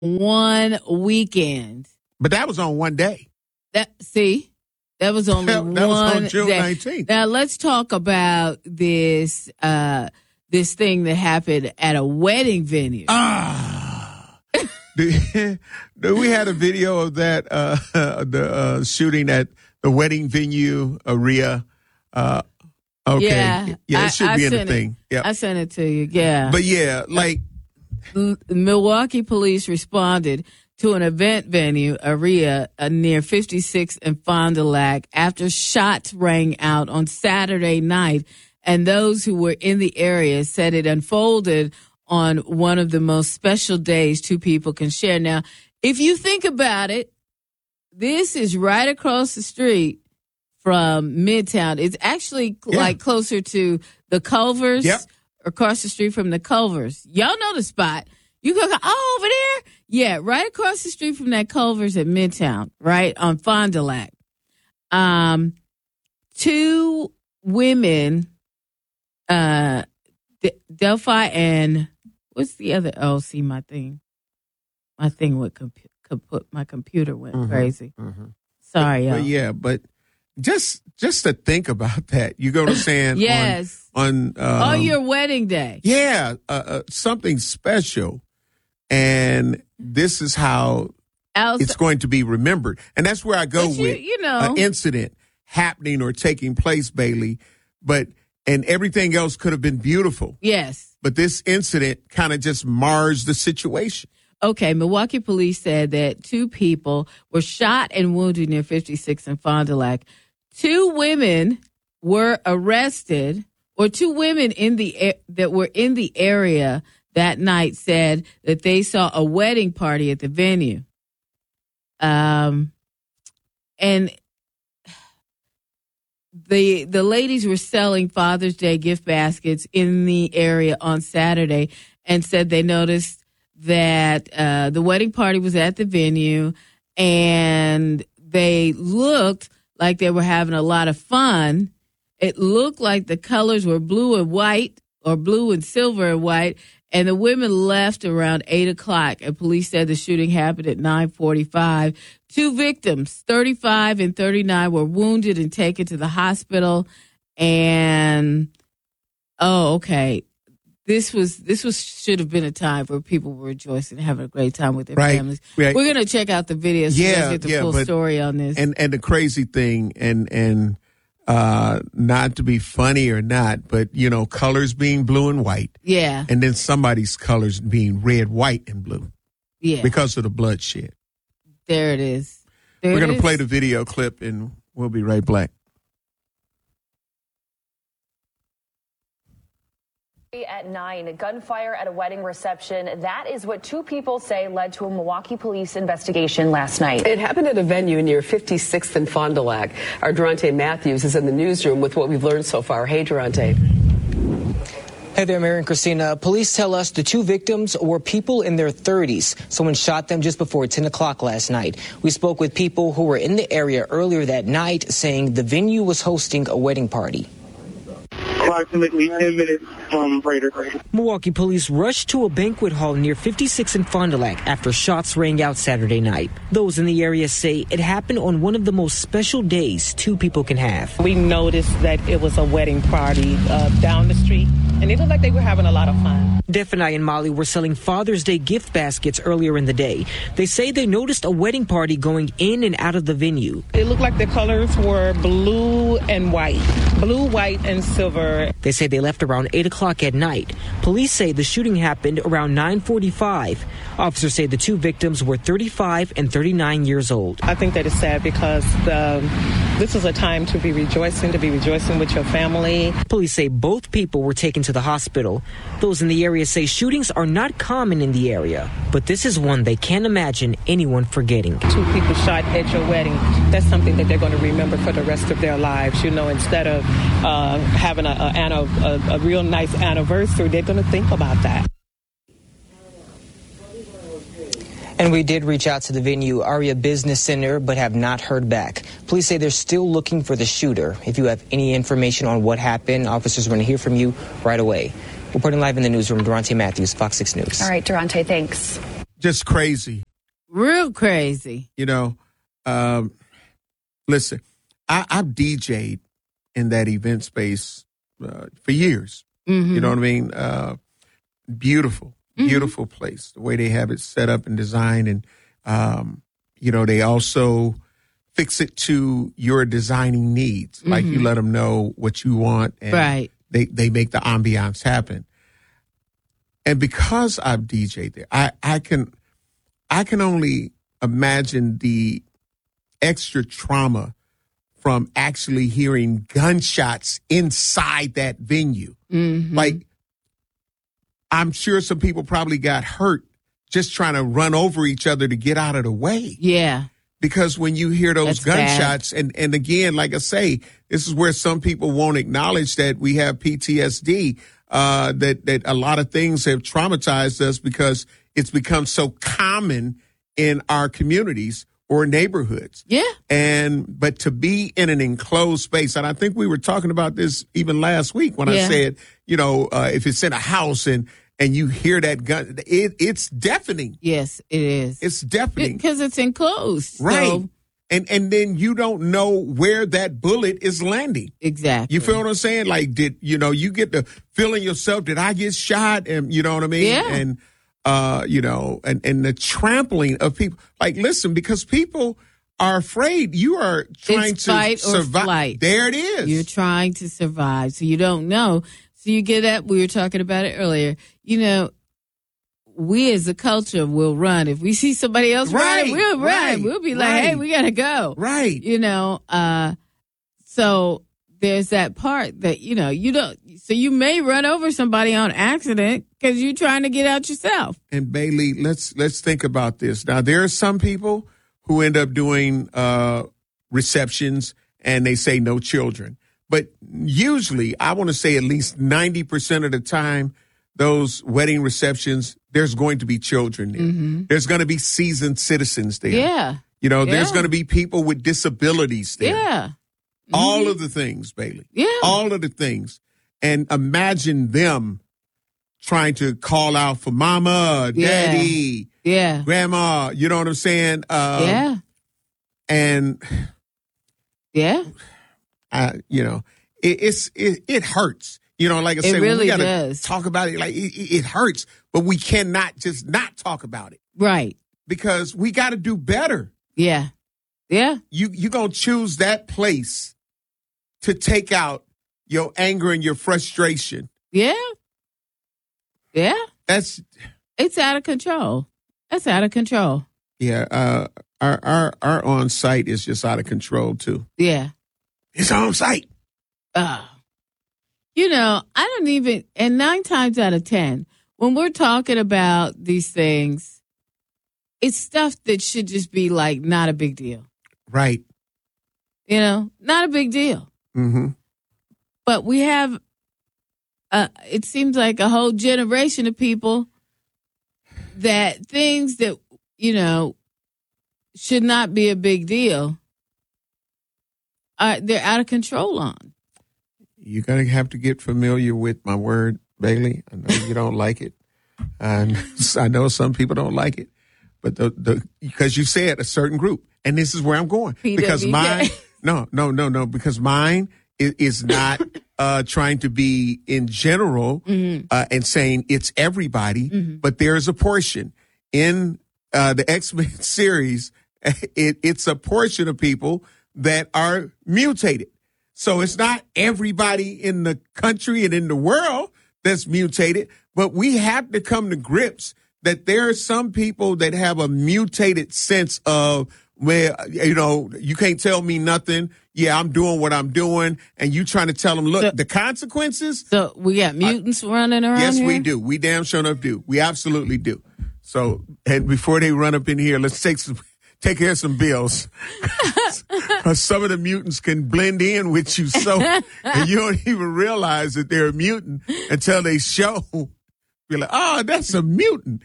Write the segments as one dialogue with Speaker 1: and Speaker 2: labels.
Speaker 1: one weekend.
Speaker 2: But that was on one day.
Speaker 1: That was only
Speaker 2: that
Speaker 1: one
Speaker 2: was on June
Speaker 1: day.
Speaker 2: 19th.
Speaker 1: Now let's talk about this thing that happened at a wedding venue.
Speaker 2: We had a video of that the shooting at the wedding venue area. Okay,
Speaker 1: yeah,
Speaker 2: it should be in the thing. Yeah,
Speaker 1: I sent it to you. Yeah,
Speaker 2: but yeah, like
Speaker 1: Milwaukee police responded to an event venue area near 56th and Fond du Lac after shots rang out on Saturday night, and those who were in the area said it unfolded on one of the most special days two people can share. Now, if you think about it, this is right across the street from Midtown. It's actually like closer to the Culvers, across the street from the Culvers. Y'all know the spot. You go, oh, over there? Yeah, right across the street from that Culvers at Midtown, right, on Fond du Lac. Two women, Delphi and what's the other? Oh, see, my thing with my computer went crazy. Mm-hmm. Sorry, y'all.
Speaker 2: But yeah, but just to think about that, you go to saying
Speaker 1: yes
Speaker 2: on
Speaker 1: your wedding day,
Speaker 2: something special, and this is how it's going to be remembered, and that's where I go with an incident happening or taking place, Bailey, and everything else could have been beautiful.
Speaker 1: Yes,
Speaker 2: but this incident kind of just mars the situation.
Speaker 1: Okay, Milwaukee police said that two people were shot and wounded near 56th and Fond du Lac. Two women were arrested, or two women that were in the area that night said that they saw a wedding party at the venue. And the ladies were selling Father's Day gift baskets in the area on Saturday and said they noticed that the wedding party was at the venue and they looked like they were having a lot of fun. It looked like the colors were blue and white, or blue and silver and white, and the women left around 8 o'clock, and police said the shooting happened at 9:45. Two victims, 35 and 39, were wounded and taken to the hospital. And, This should have been a time where people were rejoicing and having a great time with their families. Right. We're going to check out the video so we get the full story on this.
Speaker 2: And the crazy thing, and not to be funny or not, but, colors being blue and white.
Speaker 1: Yeah.
Speaker 2: And then somebody's colors being red, white, and blue.
Speaker 1: Yeah.
Speaker 2: Because of the bloodshed.
Speaker 1: There it is.
Speaker 2: We're going to play the video clip, and we'll be right back.
Speaker 3: At 9, gunfire at a wedding reception. That is what two people say led to a Milwaukee police investigation last night.
Speaker 4: It happened at a venue near 56th and Fond du Lac. Our Durante Matthews is in the newsroom with what we've learned so far. Hey, Durante.
Speaker 5: Hey there, Mary and Christina. Police tell us the two victims were people in their 30s. Someone shot them just before 10 o'clock last night. We spoke with people who were in the area earlier that night saying the venue was hosting a wedding party.
Speaker 6: Approximately 10 minutes from Raider.
Speaker 5: Milwaukee police rushed to a banquet hall near 56th and Fond du Lac after shots rang out Saturday night. Those in the area say it happened on one of the most special days two people can have.
Speaker 7: We noticed that it was a wedding party down the street, and it looked like they were having a lot of fun.
Speaker 5: Defani and Molly were selling Father's Day gift baskets earlier in the day. They say they noticed a wedding party going in and out of the venue.
Speaker 7: It looked like the colors were blue and white, blue, white, and silver.
Speaker 5: They say they left around 8 o'clock at night. Police say the shooting happened around 9:45. Officers say the two victims were 35 and 39 years old.
Speaker 7: I think that is sad because this is a time to be rejoicing with your family.
Speaker 5: Police say both people were taken to the hospital. Those in the area say shootings are not common in the area, but this is one they can't imagine anyone forgetting.
Speaker 7: Two people shot at your wedding. That's something that they're going to remember for the rest of their lives. Instead of having a real nice anniversary, they're going to think about that.
Speaker 5: And we did reach out to the venue, Aria Business Center, but have not heard back. Police say they're still looking for the shooter. If you have any information on what happened, officers are going to hear from you right away. Reporting live in the newsroom, Durante Matthews, Fox 6 News.
Speaker 3: All right, Durante, thanks.
Speaker 2: Just crazy.
Speaker 1: Real crazy.
Speaker 2: You know, listen, I've DJ'd in that event space for years.
Speaker 1: Mm-hmm.
Speaker 2: You know what I mean? Beautiful place. The way they have it set up and designed. And, they also fix it to your designing needs. Like you let them know what you want. And
Speaker 1: right.
Speaker 2: They make the ambiance happen. And because I've DJ'd there, I can only imagine the extra trauma from actually hearing gunshots inside that venue.
Speaker 1: Mm-hmm.
Speaker 2: Like, I'm sure some people probably got hurt just trying to run over each other to get out of the way.
Speaker 1: Yeah.
Speaker 2: Because when you hear those gunshots, and again, like I say, this is where some people won't acknowledge that we have PTSD, that a lot of things have traumatized us because it's become so common in our communities or neighborhoods.
Speaker 1: Yeah.
Speaker 2: But to be in an enclosed space, and I think we were talking about this even last week when I said, if it's in a house and you hear that gun, it's deafening.
Speaker 1: Yes, it is.
Speaker 2: It's deafening.
Speaker 1: Because it's enclosed.
Speaker 2: Right.
Speaker 1: So.
Speaker 2: And then you don't know where that bullet is landing.
Speaker 1: Exactly.
Speaker 2: You feel what I'm saying? Like, you get the feeling yourself, did I get shot? And you know what I mean?
Speaker 1: Yeah.
Speaker 2: And, and the trampling of people. Like, listen, because people are afraid. You are trying to
Speaker 1: fight
Speaker 2: survive.
Speaker 1: Or flight.
Speaker 2: There it is.
Speaker 1: You're trying to survive. So you don't know. So you get that. We were talking about it earlier. We as a culture will run. If we see somebody else running, we'll run.
Speaker 2: Right,
Speaker 1: we'll be like, hey, we got to go.
Speaker 2: Right.
Speaker 1: So there's that part that, you don't. So you may run over somebody on accident because you're trying to get out yourself.
Speaker 2: And Bailey, let's think about this. Now, there are some people who end up doing receptions and they say no children. But usually, I want to say at least 90% of the time, those wedding receptions, there's going to be children there.
Speaker 1: Mm-hmm.
Speaker 2: There's going to be seasoned citizens there.
Speaker 1: Yeah.
Speaker 2: There's going to be people with disabilities there.
Speaker 1: Yeah. Mm-hmm.
Speaker 2: All of the things, Bailey.
Speaker 1: Yeah.
Speaker 2: All of the things. And imagine them trying to call out for mama, daddy, grandma. You know what I'm saying?
Speaker 1: Yeah.
Speaker 2: And
Speaker 1: yeah.
Speaker 2: It hurts. Like I said,
Speaker 1: really
Speaker 2: we got
Speaker 1: to
Speaker 2: talk about it. Like it hurts, but we cannot just not talk about it.
Speaker 1: Right.
Speaker 2: Because we got to do better.
Speaker 1: Yeah. Yeah.
Speaker 2: You gonna choose that place to take out your anger and your frustration.
Speaker 1: Yeah. Yeah.
Speaker 2: It's
Speaker 1: out of control. That's out of control.
Speaker 2: Yeah. Our on site is just out of control too.
Speaker 1: Yeah.
Speaker 2: It's on site.
Speaker 1: I don't even, and 9 times out of 10, when we're talking about these things, it's stuff that should just be like not a big deal.
Speaker 2: Right.
Speaker 1: Not a big deal.
Speaker 2: Mm-hmm.
Speaker 1: But we have, it seems like a whole generation of people that things that, should not be a big deal, they're out of control on.
Speaker 2: You're going to have to get familiar with my word, Bailey. I know you don't like it. And I know some people don't like it. But because you said a certain group, and this is where I'm going.
Speaker 1: PWJ.
Speaker 2: Because mine, no, because mine is not trying to be in general and saying it's everybody, but there is a portion in the X-Men series. It's a portion of people that are mutated. So it's not everybody in the country and in the world that's mutated, but we have to come to grips that there are some people that have a mutated sense of where, you can't tell me nothing. Yeah, I'm doing what I'm doing. And you trying to tell them, look, the consequences.
Speaker 1: So we got mutants running around
Speaker 2: Yes,
Speaker 1: here?
Speaker 2: we do. We damn sure enough do. We absolutely do. So, and before they run up in here, let's take care of some bills. Some of the mutants can blend in with you and you don't even realize that they're a mutant until they show. You're like, oh, that's a mutant.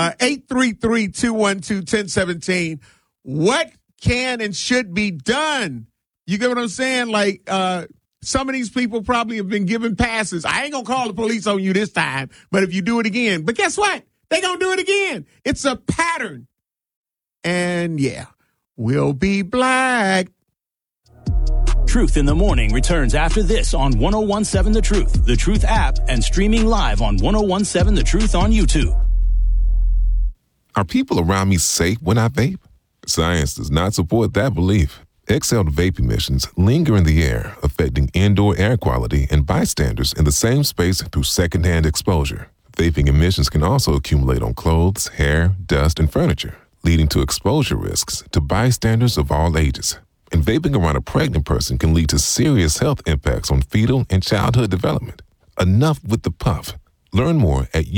Speaker 2: 833-212-1017. What can and should be done? You get what I'm saying? Like, some of these people probably have been given passes. I ain't going to call the police on you this time, but if you do it again. But guess what? they're going to do it again. It's a pattern. And yeah, we'll be black.
Speaker 8: Truth in the Morning returns after this on 101.7 The Truth app, and streaming live on 101.7 The Truth on YouTube.
Speaker 9: Are people around me safe when I vape? Science does not support that belief. Exhaled vape emissions linger in the air, affecting indoor air quality and bystanders in the same space through secondhand exposure. Vaping emissions can also accumulate on clothes, hair, dust, and furniture, leading to exposure risks to bystanders of all ages. And vaping around a pregnant person can lead to serious health impacts on fetal and childhood development. Enough with the puff. Learn more at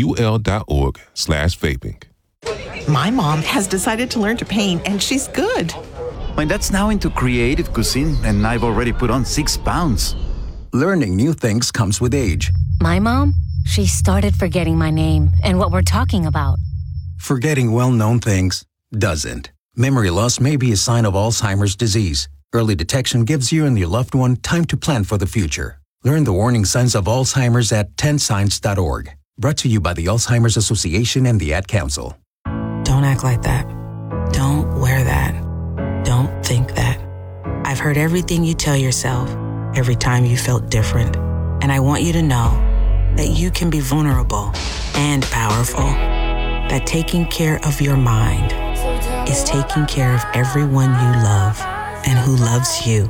Speaker 9: ul.org/vaping.
Speaker 10: My mom has decided to learn to paint, and she's good.
Speaker 11: My dad's now into creative cuisine, and I've already put on 6 pounds.
Speaker 12: Learning new things comes with age.
Speaker 13: My mom, she started forgetting my name and what we're talking about.
Speaker 12: Forgetting well-known things doesn't. Memory loss may be a sign of Alzheimer's disease. Early detection gives you and your loved one time to plan for the future. Learn the warning signs of Alzheimer's at 10signs.org. Brought to you by the Alzheimer's Association and the Ad Council.
Speaker 14: Don't act like that. Don't wear that. Don't think that. I've heard everything you tell yourself every time you felt different. And I want you to know that you can be vulnerable and powerful. That taking care of your mind is taking care of everyone you love and who loves you.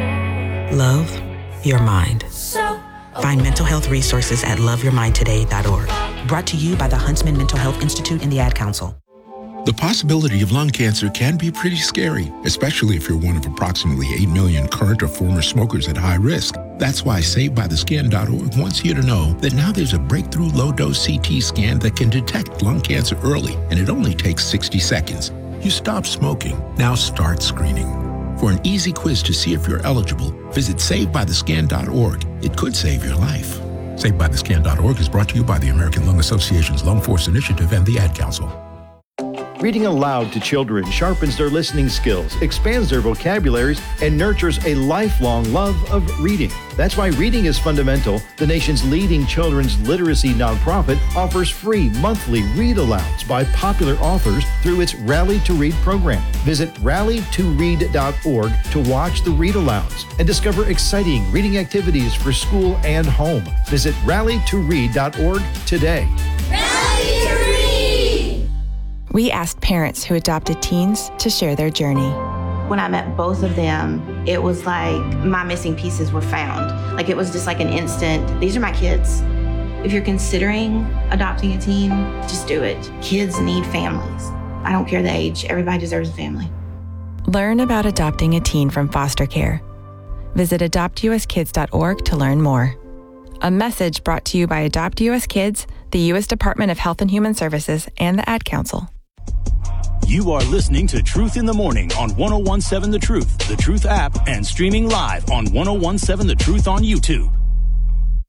Speaker 14: Love your mind. Find mental health resources at loveyourmindtoday.org. Brought to you by the Huntsman Mental Health Institute and the Ad Council.
Speaker 15: The possibility of lung cancer can be pretty scary, especially if you're one of approximately 8 million current or former smokers at high risk. That's why SaveByTheScan.org wants you to know that now there's a breakthrough low-dose CT scan that can detect lung cancer early, and it only takes 60 seconds. You stop smoking, now start screening. For an easy quiz to see if you're eligible, visit SaveByTheScan.org. It could save your life. SaveByTheScan.org is brought to you by the American Lung Association's Lung Force Initiative and the Ad Council.
Speaker 16: Reading aloud to children sharpens their listening skills, expands their vocabularies, and nurtures a lifelong love of reading. That's why Reading is Fundamental, the nation's leading children's literacy nonprofit, offers free monthly read-alouds by popular authors through its Rally to Read program. Visit rallytoread.org to watch the read-alouds and discover exciting reading activities for school and home. Visit rallytoread.org today.
Speaker 17: Rally to Read!
Speaker 18: We asked parents who adopted teens to share their journey.
Speaker 19: When I met both of them, it was like my missing pieces were found. Like it was just like an instant, these are my kids. If you're considering adopting a teen, just do it. Kids need families. I don't care the age, everybody deserves a family.
Speaker 18: Learn about adopting a teen from foster care. Visit adoptuskids.org to learn more. A message brought to you by Adopt US Kids, the U.S. Department of Health and Human Services, and the Ad Council.
Speaker 8: You are listening to Truth in the Morning on 101.7 The Truth app, and streaming live on 101.7 The Truth on YouTube.